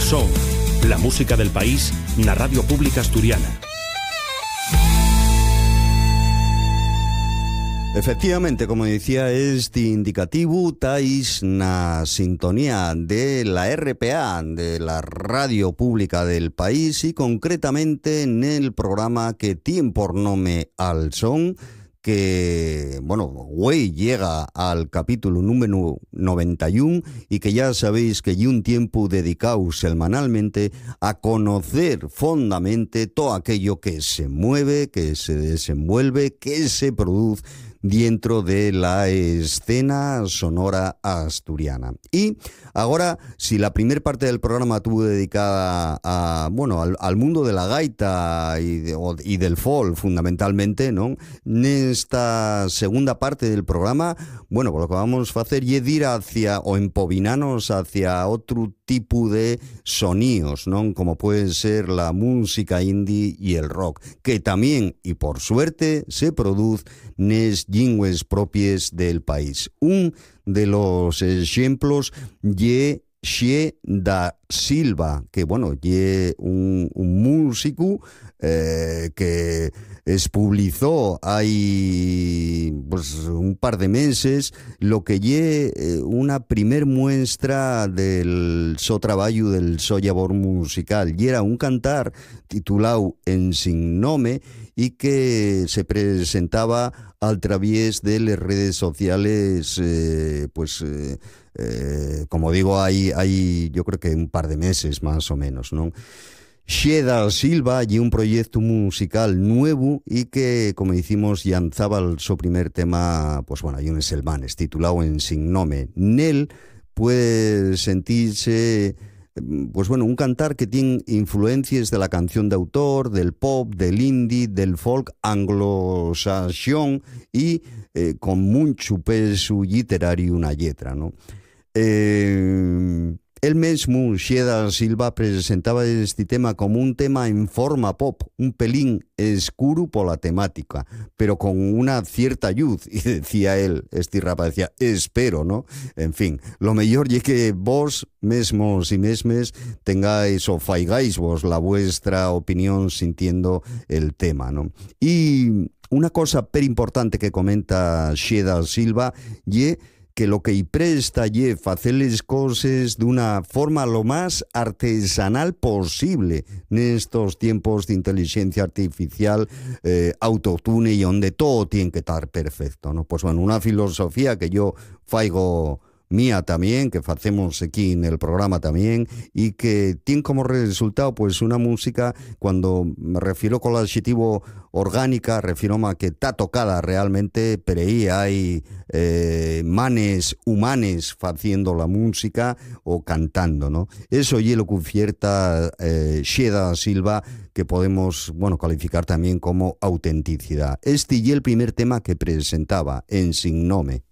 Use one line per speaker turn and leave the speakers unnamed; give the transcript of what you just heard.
Son, la música del país na Radio Pública Asturiana.
Efectivamente, como decía, este indicativo tais na sintonía de la RPA, de la Radio Pública del país, y concretamente en el programa que tiene por nombre Al Son, que, bueno, hoy llega al capítulo número 91 y que ya sabéis que hay un tiempo dedicado semanalmente a conocer fondamente todo aquello que se mueve, que se desenvuelve, que se produce dentro de la escena sonora asturiana. Y ahora, si la primera parte del programa estuvo dedicada a, bueno, al mundo de la gaita y del folk, fundamentalmente, ¿no? En esta segunda parte del programa, bueno, pues lo que vamos a hacer es ir hacia, o empobinarnos hacia otro tipo de sonidos, ¿no? Como puede ser la música indie y el rock, que también, y por suerte, se produce nes lingües propias del país. Un de los ejemplos ye Xie da Silva, que bueno, ye un músico que publicó hay pues un par de meses lo que ye una primer muestra del so traballo del so labor musical, y era un cantar titulado En Sin Nome, y que se presentaba a través de las redes sociales, como digo, hay yo creo que un par de meses más o menos, ¿no? Xie da Silva y un proyecto musical nuevo y que, como decimos, lanzaba su primer tema, pues bueno, hay unos selmanes, titulado En Sin Nome. Nel puede sentirse, pues bueno, un cantar que tiene influencias de la canción de autor, del pop, del indie, del folk anglosaxón y con mucho peso literario una letra, ¿no? El mismo Xie da Silva presentaba este tema como un tema en forma pop, un pelín escuro por la temática, pero con una cierta luz, y decía él, este rapa decía, espero, ¿no? En fin, lo mejor es que vos mesmos y mesmes tengáis o faigáis vos la vuestra opinión sintiendo el tema, ¿no? Y una cosa per importante que comenta Xie da Silva y que lo que presta y hacer las cosas de una forma lo más artesanal posible en estos tiempos de inteligencia artificial, autotune y donde todo tiene que estar perfecto, ¿no? Pues bueno, una filosofía que yo faigo mía también, que hacemos aquí en el programa también, y que tiene como resultado pues una música, cuando me refiero con el adjetivo orgánica, refiero a que está tocada realmente, pero ahí hay manes humanes haciendo la música o cantando, ¿no? Eso y lo que oferta Xie da Silva, que podemos, bueno, calificar también como autenticidad. Este y el primer tema que presentaba, En Sin Nome.